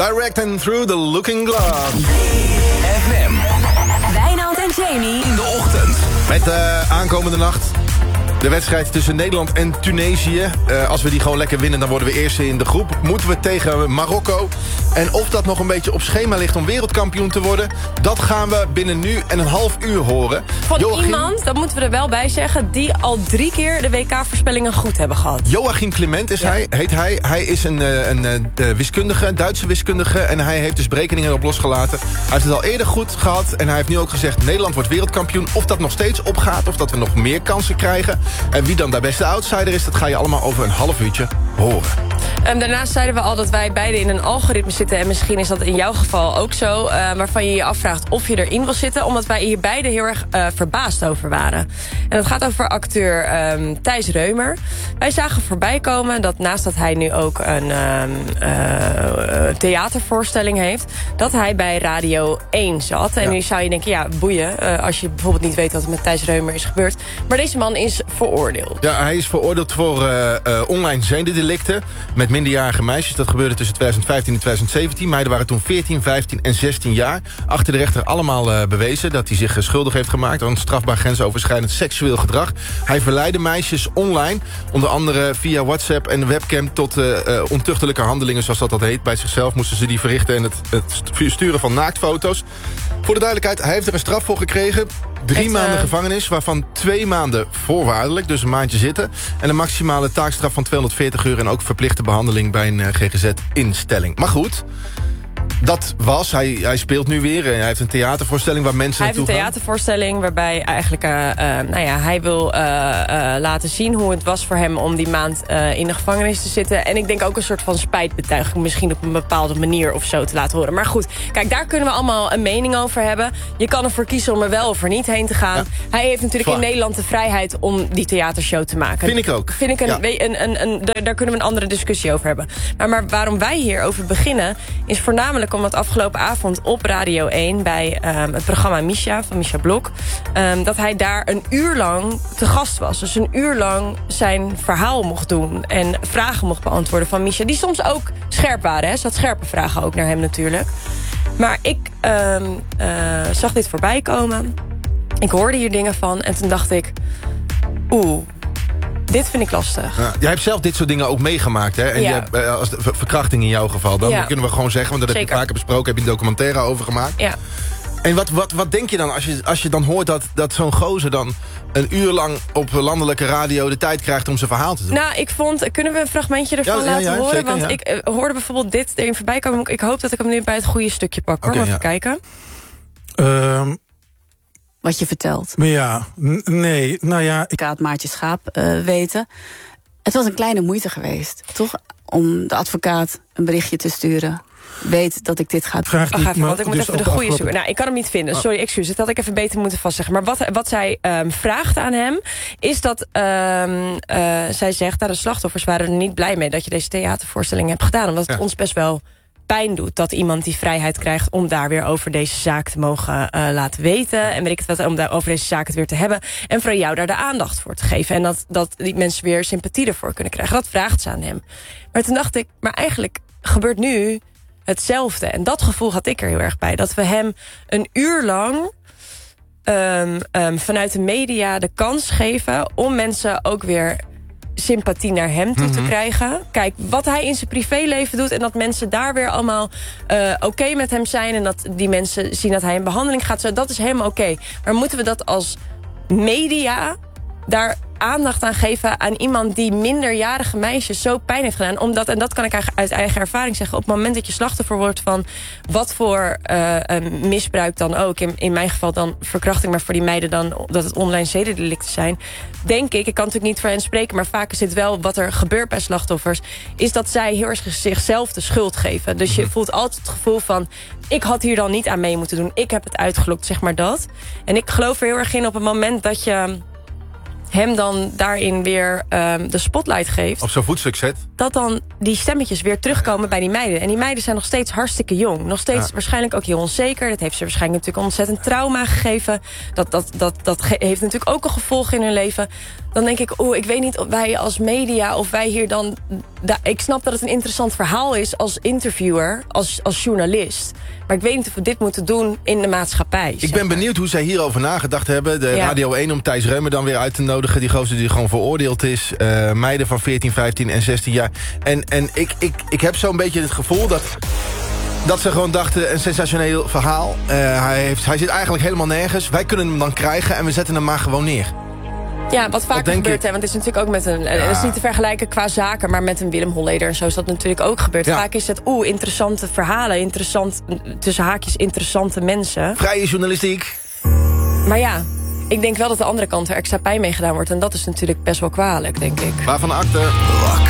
Direct and Through the Looking Glass. FM. Wijnand en Jamie. In de ochtend. Met aankomende nacht de wedstrijd tussen Nederland en Tunesië. Als we die gewoon lekker winnen, dan worden we eerste in de groep. Moeten we tegen Marokko. En of dat nog een beetje op schema ligt om wereldkampioen te worden... dat gaan we binnen nu en een half uur horen. Van iemand, dat moeten we er wel bij zeggen... die al 3 keer de WK-voorspellingen goed hebben gehad. Joachim Clement heet hij. Hij is een wiskundige, een Duitse wiskundige... en hij heeft dus berekeningen op losgelaten. Hij heeft het al eerder goed gehad en hij heeft nu ook gezegd... Nederland wordt wereldkampioen. Of dat nog steeds opgaat, of dat we nog meer kansen krijgen... en wie dan de beste outsider is, dat ga je allemaal over een half uurtje horen. Daarnaast zeiden we al dat wij beide in een algoritme zitten... en misschien is dat in jouw geval ook zo... waarvan je je afvraagt of je erin wil zitten... omdat wij hier beide heel erg verbaasd over waren. En dat gaat over acteur Thijs Reumer. Wij zagen voorbij komen dat naast dat hij nu ook een theatervoorstelling heeft... dat hij bij Radio 1 zat. En nu zou je denken, ja, boeien... als je bijvoorbeeld niet weet wat er met Thijs Reumer is gebeurd. Maar deze man is veroordeeld. Ja, hij is veroordeeld voor online zedendelicten... met minderjarige meisjes. Dat gebeurde tussen 2015 en 2017. Meiden waren toen 14, 15 en 16 jaar. Achter de rechter allemaal bewezen dat hij zich schuldig heeft gemaakt... aan een strafbaar grensoverschrijdend seksueel gedrag. Hij verleidde meisjes online. Onder andere via WhatsApp en webcam tot ontuchtelijke handelingen... zoals dat heet. Bij zichzelf moesten ze die verrichten... en het sturen van naaktfoto's. Voor de duidelijkheid, hij heeft er een straf voor gekregen... 3 maanden gevangenis, waarvan 2 maanden voorwaardelijk, dus een maandje zitten... en een maximale taakstraf van €240 en ook verplichte behandeling bij een GGZ-instelling. Maar goed, dat was, hij speelt nu weer. Hij heeft een theatervoorstelling waar mensen naartoe gaan. Hij heeft een theatervoorstelling waarbij eigenlijk hij wil laten zien hoe het was voor hem om die maand in de gevangenis te zitten. En ik denk ook een soort van spijtbetuiging misschien op een bepaalde manier of zo te laten horen. Maar goed, kijk, daar kunnen we allemaal een mening over hebben. Je kan ervoor kiezen om er wel of er niet heen te gaan. Ja. Hij heeft natuurlijk in Nederland de vrijheid om die theatershow te maken. Vind ik ook. Daar kunnen we een andere discussie over hebben. Maar waarom wij hierover beginnen is voornamelijk omdat afgelopen avond op Radio 1... bij het programma Misha, van Misha Blok... dat hij daar een uur lang te gast was. Dus een uur lang zijn verhaal mocht doen... en vragen mocht beantwoorden van Misha... die soms ook scherp waren. Hè? Ze had scherpe vragen ook naar hem natuurlijk. Maar ik zag dit voorbij komen. Ik hoorde hier dingen van en toen dacht ik... dit vind ik lastig. Ja, jij hebt zelf dit soort dingen ook meegemaakt, hè? En je hebt, als de verkrachting in jouw geval, dan kunnen we gewoon zeggen... want dat heb je vaker besproken, heb je een documentaire over gemaakt. Ja. En wat denk je dan als je dan hoort dat zo'n gozer dan... een uur lang op landelijke radio de tijd krijgt om zijn verhaal te doen? Nou, kunnen we een fragmentje ervan laten horen? Zeker, want ik hoorde bijvoorbeeld dit erin voorbij komen. Ik hoop dat ik hem nu bij het goede stukje pak. Hoor. Even kijken. Wat je vertelt. Ja, nee, nou ja... Advocaat Maartje Schaap weten. Het was een kleine moeite geweest, toch? Om de advocaat een berichtje te sturen. Weet dat ik dit ga doen. Want ik moet even de goede zoeken. Nou, ik kan hem niet vinden. Sorry, excuus. Dat had ik even beter moeten vastzeggen. Maar wat zij vraagt aan hem... is dat zij zegt... de slachtoffers waren er niet blij mee... dat je deze theatervoorstelling hebt gedaan. Omdat het ons best wel pijn doet dat iemand die vrijheid krijgt... om daar weer over deze zaak te mogen laten weten. En weet ik het wat, om daar over deze zaak het weer te hebben. En voor jou daar de aandacht voor te geven. En dat die mensen weer sympathie ervoor kunnen krijgen. Dat vraagt ze aan hem. Maar toen dacht ik, maar eigenlijk gebeurt nu hetzelfde. En dat gevoel had ik er heel erg bij. Dat we hem een uur lang vanuit de media de kans geven... om mensen ook weer sympathie naar hem toe te krijgen. Kijk, wat hij in zijn privéleven doet... en dat mensen daar weer allemaal oké met hem zijn... en dat die mensen zien dat hij in behandeling gaat... dat is helemaal oké. Maar moeten we dat als media daar aandacht aan geven aan iemand die minderjarige meisjes zo pijn heeft gedaan? En dat kan ik uit eigen ervaring zeggen. Op het moment dat je slachtoffer wordt van wat voor misbruik dan ook. In mijn geval dan verkrachting, maar voor die meiden dan dat het online zedendelicten zijn. Denk ik kan natuurlijk niet voor hen spreken, maar vaak is het wel wat er gebeurt bij slachtoffers, is dat zij heel erg zichzelf de schuld geven. Dus je voelt altijd het gevoel van, ik had hier dan niet aan mee moeten doen. Ik heb het uitgelokt, zeg maar dat. En ik geloof er heel erg in op het moment dat je hem dan daarin weer de spotlight geeft. Op zo'n voetstuk zet. Dat dan die stemmetjes weer terugkomen bij die meiden. En die meiden zijn nog steeds hartstikke jong. Nog steeds waarschijnlijk ook heel onzeker. Dat heeft ze waarschijnlijk natuurlijk ontzettend trauma gegeven. Dat heeft natuurlijk ook een gevolg in hun leven. dan denk ik... ik weet niet of wij als media of wij hier dan... ik snap dat het een interessant verhaal is als interviewer, als journalist. Maar ik weet niet of we dit moeten doen in de maatschappij. Ik ben benieuwd hoe zij hierover nagedacht hebben. De Radio 1 om Thijs Reumer dan weer uit te nodigen. Die gozer die gewoon veroordeeld is. Meiden van 14, 15 en 16 jaar. En ik heb zo'n beetje het gevoel dat ze gewoon dachten, een sensationeel verhaal. Hij zit eigenlijk helemaal nergens. Wij kunnen hem dan krijgen en we zetten hem maar gewoon neer. Ja, wat vaker gebeurt, want het is natuurlijk ook met een... Het is niet te vergelijken qua zaken, maar met een Willem Holleder en zo is dat natuurlijk ook gebeurd. Ja. Vaak is het, interessante verhalen, tussen haakjes interessante mensen. Vrije journalistiek. Maar ja, ik denk wel dat de andere kant er extra pijn mee gedaan wordt. En dat is natuurlijk best wel kwalijk, denk ik. Waarvan de akte?